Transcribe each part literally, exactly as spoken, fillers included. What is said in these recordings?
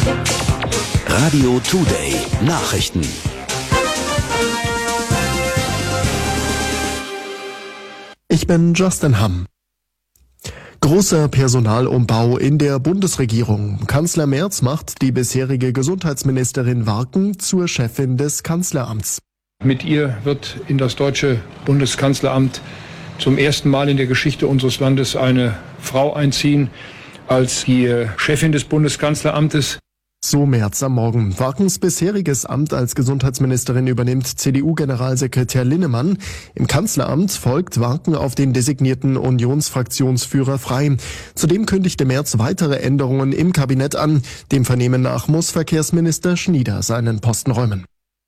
Radio Today Nachrichten. Ich bin Justin Hamm. Großer Personalumbau in der Bundesregierung. Kanzler Merz macht die bisherige Gesundheitsministerin Warken zur Chefin des Kanzleramts. Mit ihr wird in das deutsche Bundeskanzleramt zum ersten Mal in der Geschichte unseres Landes eine Frau einziehen als die Chefin des Bundeskanzleramtes. So Merz am Morgen. Warkens bisheriges Amt als Gesundheitsministerin übernimmt C D U-Generalsekretär Linnemann. Im Kanzleramt folgt Warken auf den designierten Unionsfraktionsführer Frey. Zudem kündigte Merz weitere Änderungen im Kabinett an. Dem Vernehmen nach muss Verkehrsminister Schnieder seinen Posten räumen.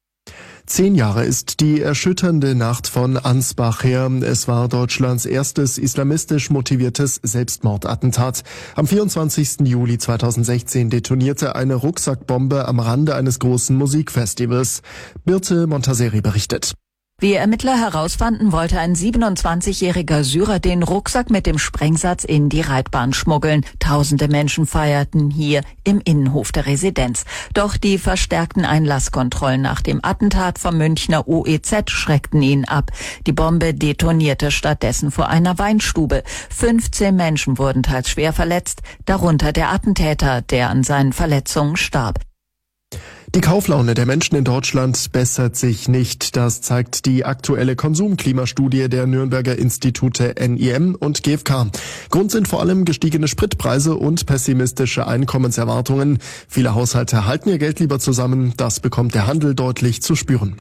Zehn Jahre ist die erschütternde Nacht von Ansbach her. Es war Deutschlands erstes islamistisch motiviertes Selbstmordattentat. Am vierundzwanzigsten Juli zweitausendsechzehn detonierte eine Rucksackbombe am Rande eines großen Musikfestivals. Birte Montaseri berichtet. Wie Ermittler herausfanden, wollte ein siebenundzwanzigjähriger Syrer den Rucksack mit dem Sprengsatz in die Reitbahn schmuggeln. Tausende Menschen feierten hier im Innenhof der Residenz. Doch die verstärkten Einlasskontrollen nach dem Attentat vom Münchner O E Z schreckten ihn ab. Die Bombe detonierte stattdessen vor einer Weinstube. fünfzehn Menschen wurden teils schwer verletzt, darunter der Attentäter, der an seinen Verletzungen starb. Die Kauflaune der Menschen in Deutschland bessert sich nicht. Das zeigt die aktuelle Konsumklimastudie der Nürnberger Institute N I M und G f K. Grund sind vor allem gestiegene Spritpreise und pessimistische Einkommenserwartungen. Viele Haushalte halten ihr Geld lieber zusammen. Das bekommt der Handel deutlich zu spüren.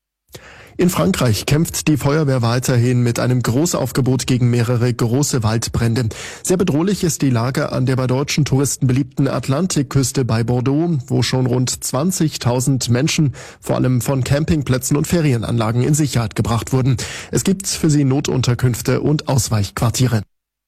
In Frankreich kämpft die Feuerwehr weiterhin mit einem Großaufgebot gegen mehrere große Waldbrände. Sehr bedrohlich ist die Lage an der bei deutschen Touristen beliebten Atlantikküste bei Bordeaux, wo schon rund zwanzigtausend Menschen, vor allem von Campingplätzen und Ferienanlagen, in Sicherheit gebracht wurden. Es gibt für sie Notunterkünfte und Ausweichquartiere.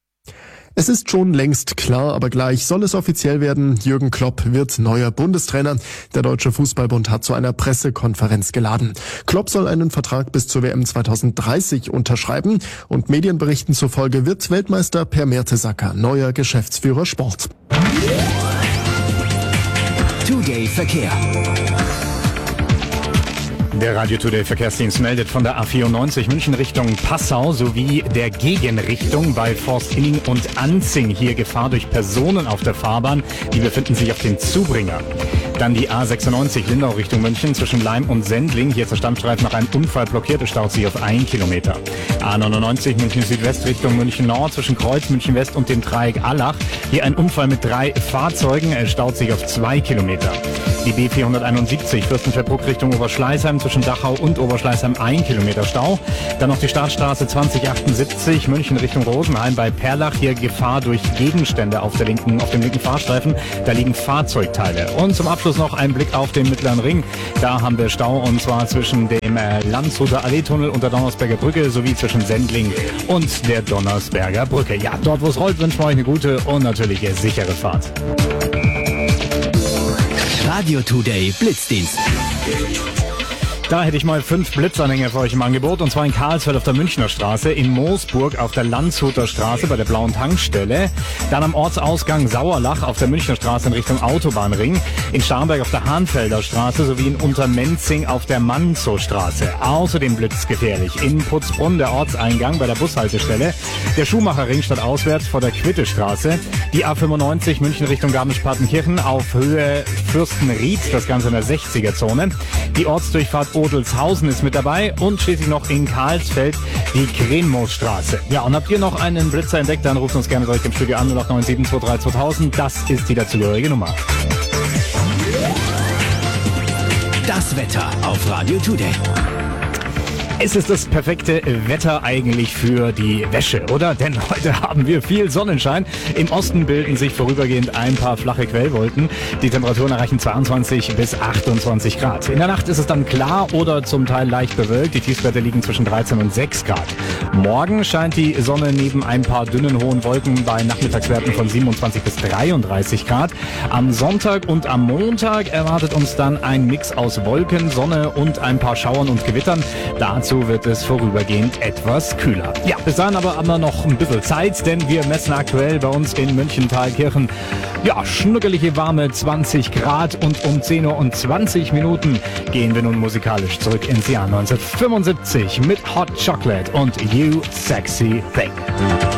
Es ist schon längst klar, aber gleich soll es offiziell werden. Jürgen Klopp wird neuer Bundestrainer. Der Deutsche Fußballbund hat zu einer Pressekonferenz geladen. Klopp soll einen Vertrag bis zur W M zweitausenddreißig unterschreiben und Medienberichten zufolge wird Weltmeister Per Mertesacker neuer Geschäftsführer Sport. Today Verkehr. Der Radio Today Verkehrsdienst meldet von der A vierundneunzig München Richtung Passau sowie der Gegenrichtung bei Forstinning und Anzing. Hier Gefahr durch Personen auf der Fahrbahn. Die befinden sich auf dem Zubringer. Dann die A sechsundneunzig Lindau Richtung München zwischen Leim und Sendling. Hier zur Stammstreifen nach einem Unfall blockierte staut sich auf einen Kilometer. A neunundneunzig München Südwest Richtung München Nord zwischen Kreuz, München West und dem Dreieck Allach. Hier ein Unfall mit drei Fahrzeugen. Er staut sich auf zwei Kilometer. Die B vierhunderteinundsiebzig Fürstenfeldbruck Richtung Oberschleißheim zwischen Dachau und Oberschleißheim ein Kilometer Stau. Dann noch die Startstraße zwanzig achtundsiebzig München Richtung Rosenheim bei Perlach. Hier Gefahr durch Gegenstände auf der linken, auf dem linken Fahrstreifen. Da liegen Fahrzeugteile. Und zum Abschluss noch ein Blick auf den Mittleren Ring. Da haben wir Stau und zwar zwischen dem äh, Landshuter Alleetunnel und der Donnersberger Brücke sowie zwischen Sendling und der Donnersberger Brücke. Ja, dort wo es rollt, wünschen wir euch eine gute und natürlich eine sichere Fahrt. Radio Today Blitzdienst. Da hätte ich mal fünf Blitzanhänger für euch im Angebot, und zwar in Karlsfeld auf der Münchner Straße, in Moosburg auf der Landshuter Straße bei der blauen Tankstelle, dann am Ortsausgang Sauerlach auf der Münchner Straße in Richtung Autobahnring, in Starnberg auf der Hahnfelder Straße sowie in Untermenzing auf der Manzow-Straße. Außerdem blitzgefährlich in Putzbrunn der Ortseingang bei der Bushaltestelle, der Schumacherring statt auswärts vor der Quittestraße, die A fünfundneunzig München Richtung Garmisch-Partenkirchen auf Höhe Fürstenried, das Ganze in der sechziger-Zone, die Ortsdurchfahrt Odelshausen ist mit dabei und schließlich noch in Karlsfeld die Krenmoosstraße. Ja, und habt ihr noch einen Blitzer entdeckt, dann ruft uns gerne direkt im Studio an null acht neun sieben zwei drei zweitausend. Das ist die dazugehörige Nummer. Das Wetter auf Radio Today. Es ist das perfekte Wetter eigentlich für die Wäsche, oder? Denn heute haben wir viel Sonnenschein. Im Osten bilden sich vorübergehend ein paar flache Quellwolken. Die Temperaturen erreichen zweiundzwanzig bis achtundzwanzig Grad. In der Nacht ist es dann klar oder zum Teil leicht bewölkt. Die Tiefstwerte liegen zwischen dreizehn und sechs Grad. Morgen scheint die Sonne neben ein paar dünnen hohen Wolken bei Nachmittagswerten von siebenundzwanzig bis dreiunddreißig Grad. Am Sonntag und am Montag erwartet uns dann ein Mix aus Wolken, Sonne und ein paar Schauern und Gewittern. Da dazu wird es vorübergehend etwas kühler. Ja, bis dahin aber haben wir noch ein bisschen Zeit, denn wir messen aktuell bei uns in München-Thalkirchen ja, schnuckelige warme zwanzig Grad und um zehn Uhr und zwanzig Minuten gehen wir nun musikalisch zurück ins Jahr neunzehnhundertfünfundsiebzig mit Hot Chocolate und You Sexy Thing.